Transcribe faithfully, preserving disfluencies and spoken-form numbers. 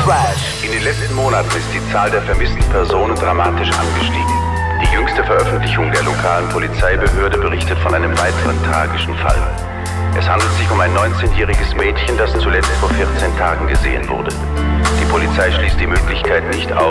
Trash. In den letzten Monaten ist die Zahl der vermissten Personen dramatisch angestiegen. Die jüngste Veröffentlichung der lokalen Polizeibehörde berichtet von einem weiteren tragischen Fall. Es handelt sich um ein neunzehnjähriges Mädchen, das zuletzt vor vierzehn Tagen gesehen wurde. Die Polizei schließt die Möglichkeit nicht aus,